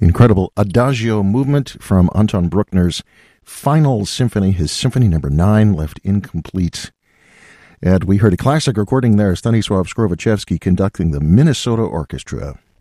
Incredible Adagio movement from Anton Bruckner's Final Symphony, his Symphony No. 9, left incomplete. And we heard a classic recording there, Stanisław Skrowaczewski conducting the Minnesota Orchestra.